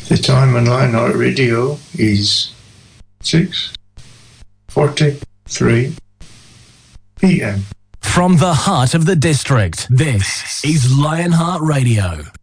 The time on Lionheart Radio is 6:43 p.m. From the heart of the district, this is Lionheart Radio.